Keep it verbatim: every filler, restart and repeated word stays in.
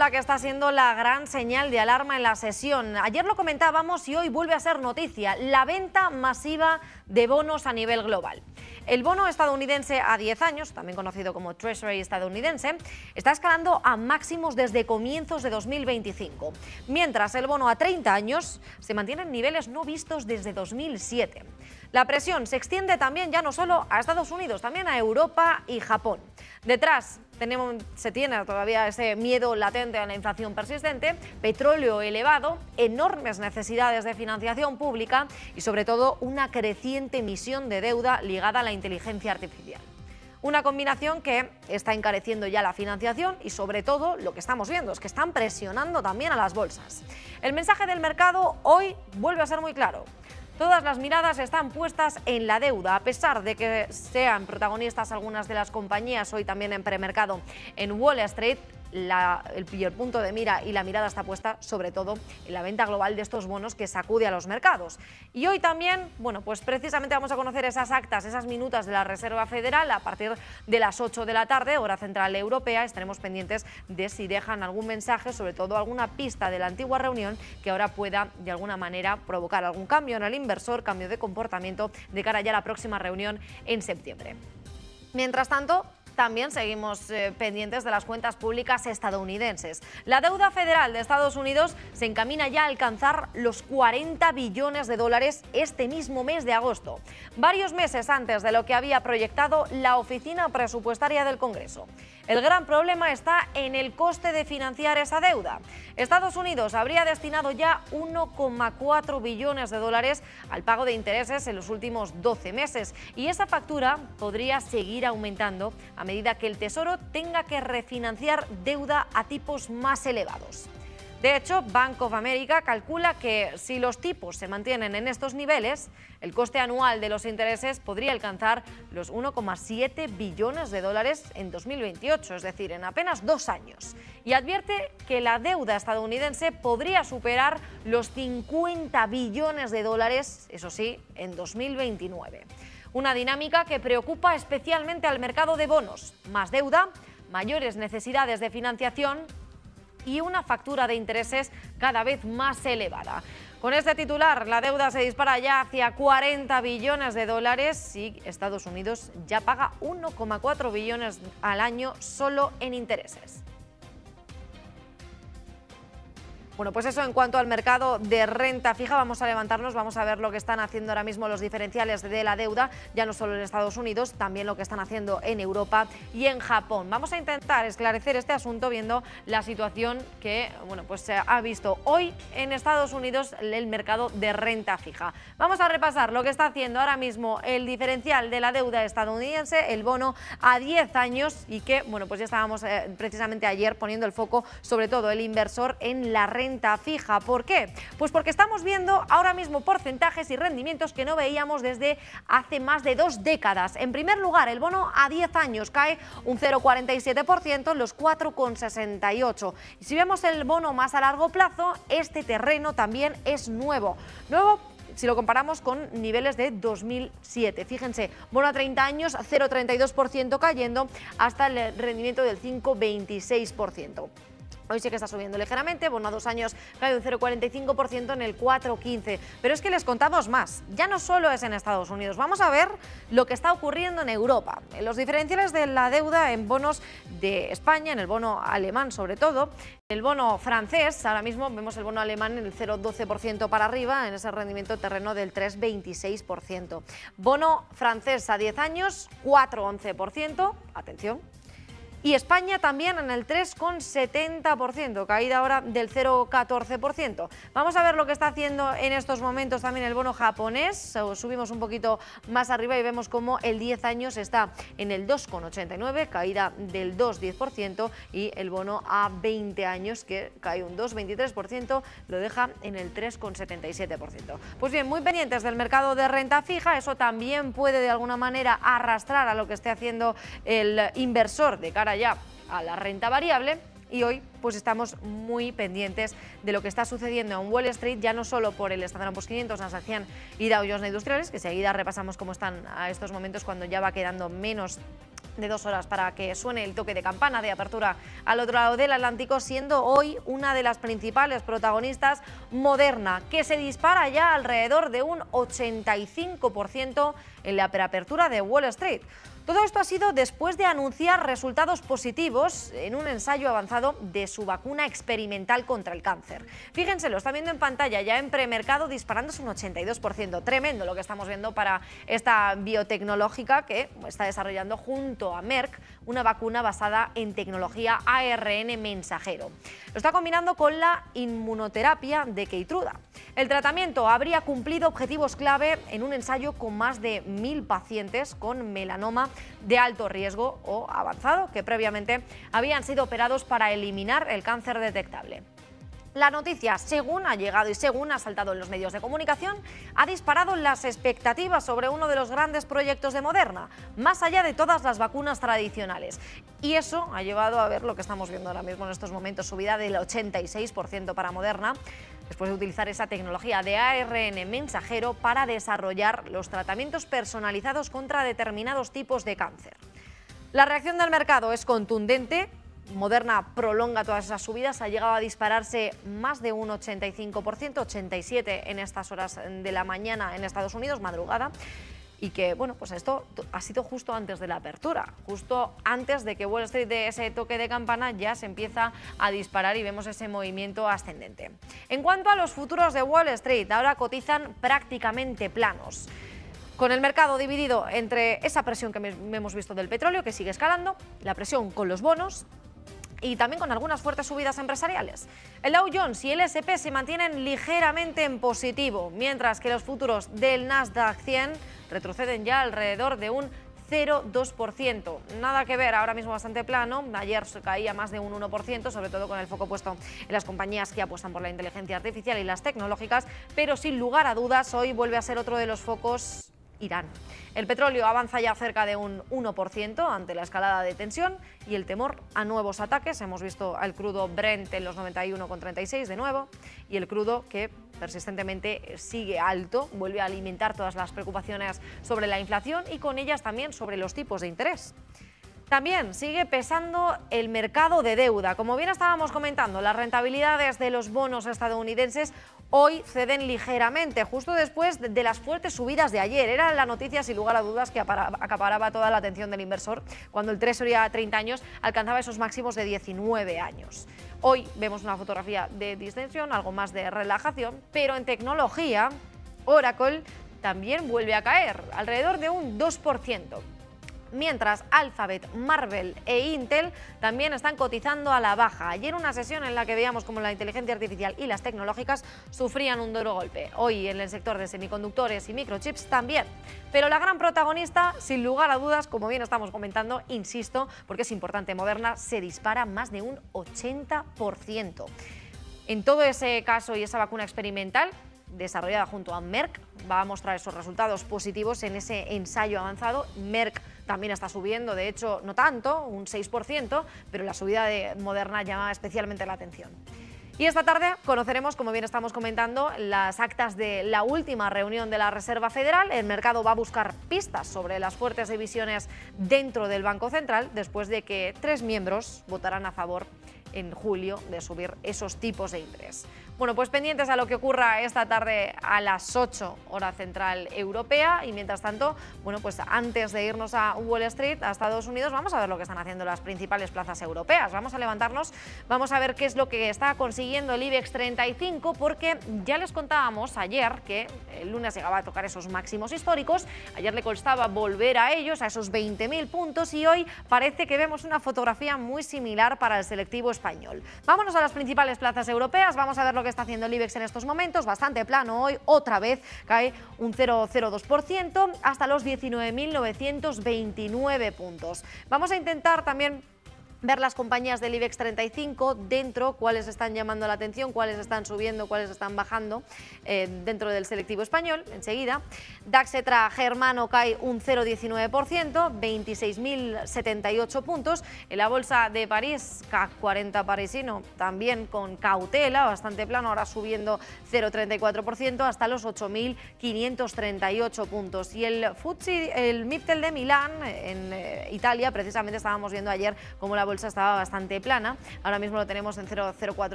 deuda que está siendo la gran señal de alarma en la sesión. Ayer lo comentábamos y hoy vuelve a ser noticia, la venta masiva de bonos a nivel global. El bono estadounidense a diez años, también conocido como Treasury estadounidense, está escalando a máximos desde comienzos de dos mil veinticinco, mientras el bono a treinta años se mantiene en niveles no vistos desde dos mil siete. La presión se extiende también ya no solo a Estados Unidos, también a Europa y Japón. Detrás tenemos, se tiene todavía ese miedo latente a la inflación persistente, petróleo elevado, enormes necesidades de financiación pública y sobre todo una creciente emisión de deuda ligada a la inteligencia artificial. Una combinación que está encareciendo ya la financiación y sobre todo lo que estamos viendo es que están presionando también a las bolsas. El mensaje del mercado hoy vuelve a ser muy claro. Todas las miradas están puestas en la deuda, a pesar de que sean protagonistas algunas de las compañías hoy también en premercado en Wall Street. La, el, el punto de mira y la mirada está puesta sobre todo en la venta global de estos bonos que sacude a los mercados. Y hoy también, bueno, pues precisamente vamos a conocer esas actas, esas minutas de la Reserva Federal a partir de las ocho de la tarde, hora central europea. Estaremos pendientes de si dejan algún mensaje, sobre todo alguna pista de la antigua reunión que ahora pueda de alguna manera provocar algún cambio en el inversor, cambio de comportamiento de cara ya a la próxima reunión en septiembre. Mientras tanto, también seguimos eh, pendientes de las cuentas públicas estadounidenses. La deuda federal de Estados Unidos se encamina ya a alcanzar los cuarenta billones de dólares este mismo mes de agosto, varios meses antes de lo que había proyectado la Oficina Presupuestaria del Congreso. El gran problema está en el coste de financiar esa deuda. Estados Unidos habría destinado ya uno coma cuatro billones de dólares al pago de intereses en los últimos doce meses y esa factura podría seguir aumentando a medida que el Tesoro tenga que refinanciar deuda a tipos más elevados. De hecho, Bank of America calcula que si los tipos se mantienen en estos niveles, el coste anual de los intereses podría alcanzar los uno coma siete billones de dólares en dos mil veintiocho, es decir, en apenas dos años. Y advierte que la deuda estadounidense podría superar los cincuenta billones de dólares, eso sí, en dos mil veintinueve. Una dinámica que preocupa especialmente al mercado de bonos. Más deuda, mayores necesidades de financiación y una factura de intereses cada vez más elevada. Con este titular, la deuda se dispara ya hacia cuarenta billones de dólares y Estados Unidos ya paga uno coma cuatro billones al año solo en intereses. Bueno, pues eso en cuanto al mercado de renta fija. Vamos a levantarnos, vamos a ver lo que están haciendo ahora mismo los diferenciales de la deuda, ya no solo en Estados Unidos, también lo que están haciendo en Europa y en Japón. Vamos a intentar esclarecer este asunto viendo la situación que, bueno, pues se ha visto hoy en Estados Unidos el mercado de renta fija. Vamos a repasar lo que está haciendo ahora mismo el diferencial de la deuda estadounidense, el bono a diez años y que, bueno, pues ya estábamos eh, precisamente ayer poniendo el foco, sobre todo el inversor, en la renta renta fija. ¿Por qué? Pues porque estamos viendo ahora mismo porcentajes y rendimientos que no veíamos desde hace más de dos décadas. En primer lugar, el bono a diez años cae un cero coma cuarenta y siete por ciento, los cuatro coma sesenta y ocho. Y si vemos el bono más a largo plazo, este terreno también es nuevo. Nuevo si lo comparamos con niveles de dos mil siete. Fíjense, bono a treinta años, cero coma treinta y dos por ciento cayendo hasta el rendimiento del cinco coma veintiséis por ciento. Hoy sí que está subiendo ligeramente, bono a dos años cae un cero coma cuarenta y cinco por ciento en el cuatro coma quince. Pero es que les contamos más, ya no solo es en Estados Unidos, vamos a ver lo que está ocurriendo en Europa. Los diferenciales de la deuda en bonos de España, en el bono alemán sobre todo, el bono francés, ahora mismo vemos el bono alemán en el cero coma doce por ciento para arriba, en ese rendimiento terreno del tres coma veintiséis por ciento. Bono francés a diez años, cuatro coma once por ciento, atención. Y España también en el tres coma setenta por ciento, caída ahora del cero coma catorce por ciento. Vamos a ver lo que está haciendo en estos momentos también el bono japonés. Subimos un poquito más arriba y vemos cómo el diez años está en el dos coma ochenta y nueve, caída del dos coma diez por ciento, y el bono a veinte años, que cae un dos coma veintitrés por ciento, lo deja en el tres coma setenta y siete por ciento. Pues bien, muy pendientes del mercado de renta fija, eso también puede de alguna manera arrastrar a lo que esté haciendo el inversor de cara ya a la renta variable. Y hoy pues estamos muy pendientes de lo que está sucediendo en Wall Street, ya no solo por el Standard and Poor's quinientos, Nasdaq y Dow Jones Industriales, que seguida repasamos cómo están a estos momentos cuando ya va quedando menos de dos horas para que suene el toque de campana de apertura al otro lado del Atlántico, siendo hoy una de las principales protagonistas Moderna, que se dispara ya alrededor de un ochenta y cinco por ciento en la preapertura de Wall Street. Todo esto ha sido después de anunciar resultados positivos en un ensayo avanzado de su vacuna experimental contra el cáncer. Fíjense, lo están viendo en pantalla, ya en premercado disparándose un ochenta y dos por ciento. Tremendo lo que estamos viendo para esta biotecnológica que está desarrollando junto a Merck una vacuna basada en tecnología A R N mensajero. Lo está combinando con la inmunoterapia de Keytruda. El tratamiento habría cumplido objetivos clave en un ensayo con más de mil pacientes con melanoma de alto riesgo o avanzado que previamente habían sido operados para eliminar el cáncer detectable. La noticia, según ha llegado y según ha saltado en los medios de comunicación, ha disparado las expectativas sobre uno de los grandes proyectos de Moderna, más allá de todas las vacunas tradicionales. Y eso ha llevado a ver lo que estamos viendo ahora mismo en estos momentos, subida del ochenta y seis por ciento para Moderna, después de utilizar esa tecnología de A R N mensajero para desarrollar los tratamientos personalizados contra determinados tipos de cáncer. La reacción del mercado es contundente. Moderna prolonga todas esas subidas, ha llegado a dispararse más de un ochenta y cinco por ciento, ochenta y siete por ciento en estas horas de la mañana en Estados Unidos, madrugada, y que, bueno, pues esto ha sido justo antes de la apertura, justo antes de que Wall Street dé ese toque de campana, ya se empieza a disparar y vemos ese movimiento ascendente. En cuanto a los futuros de Wall Street, ahora cotizan prácticamente planos, con el mercado dividido entre esa presión que hemos visto del petróleo, que sigue escalando, la presión con los bonos, y también con algunas fuertes subidas empresariales. El Dow Jones y el ese and pe se mantienen ligeramente en positivo, mientras que los futuros del Nasdaq cien retroceden ya alrededor de un cero coma dos por ciento. Nada que ver, ahora mismo bastante plano. Ayer se caía más de un uno por ciento, sobre todo con el foco puesto en las compañías que apuestan por la inteligencia artificial y las tecnológicas, pero sin lugar a dudas hoy vuelve a ser otro de los focos Irán. El petróleo avanza ya cerca de un uno por ciento ante la escalada de tensión y el temor a nuevos ataques. Hemos visto al crudo Brent en los noventa y uno coma treinta y seis de nuevo, y el crudo que persistentemente sigue alto, vuelve a alimentar todas las preocupaciones sobre la inflación y con ellas también sobre los tipos de interés. También sigue pesando el mercado de deuda. Como bien estábamos comentando, las rentabilidades de los bonos estadounidenses hoy ceden ligeramente, justo después de las fuertes subidas de ayer. Era la noticia, sin lugar a dudas, que acaparaba toda la atención del inversor cuando el Treasury a treinta años alcanzaba esos máximos de diecinueve años. Hoy vemos una fotografía de distensión, algo más de relajación, pero en tecnología, Oracle también vuelve a caer, alrededor de un dos por ciento. Mientras Alphabet, Marvell e Intel también están cotizando a la baja. Ayer una sesión en la que veíamos como la inteligencia artificial y las tecnológicas sufrían un duro golpe. Hoy en el sector de semiconductores y microchips también. Pero la gran protagonista, sin lugar a dudas, como bien estamos comentando, insisto, porque es importante, Moderna se dispara más de un ochenta por ciento. En todo ese caso y esa vacuna experimental, desarrollada junto a Merck, va a mostrar esos resultados positivos en ese ensayo avanzado. Merck también está subiendo, de hecho no tanto, un seis por ciento, pero la subida de Moderna llama especialmente la atención. Y esta tarde conoceremos, como bien estamos comentando, las actas de la última reunión de la Reserva Federal. El mercado va a buscar pistas sobre las fuertes divisiones dentro del Banco Central, después de que tres miembros votaran a favor en julio de subir esos tipos de interés. Bueno, pues pendientes a lo que ocurra esta tarde a las ocho, hora central europea, y mientras tanto, bueno, pues antes de irnos a Wall Street, a Estados Unidos, vamos a ver lo que están haciendo las principales plazas europeas. Vamos a levantarnos, vamos a ver qué es lo que está consiguiendo el IBEX treinta y cinco, porque ya les contábamos ayer que el lunes llegaba a tocar esos máximos históricos, ayer le costaba volver a ellos, a esos veinte mil puntos, y hoy parece que vemos una fotografía muy similar para el selectivo español. Vámonos a las principales plazas europeas, vamos a ver lo que está haciendo el IBEX en estos momentos, bastante plano hoy, otra vez cae un cero coma cero dos por ciento hasta los diecinueve mil novecientos veintinueve puntos. Vamos a intentar también ver las compañías del IBEX treinta y cinco dentro, cuáles están llamando la atención, cuáles están subiendo, cuáles están bajando eh, dentro del selectivo español, enseguida. DAX Etra Germano cae un cero coma diecinueve por ciento, veintiséis mil setenta y ocho puntos. En la bolsa de París, CAC cuarenta parisino, también con cautela, bastante plano, ahora subiendo cero coma treinta y cuatro por ciento hasta los ocho mil quinientos treinta y ocho puntos. Y el F T S E, el MIPTEL de Milán, en eh, Italia, precisamente estábamos viendo ayer cómo la bolsa estaba bastante plana, ahora mismo lo tenemos en cero coma cero cuatro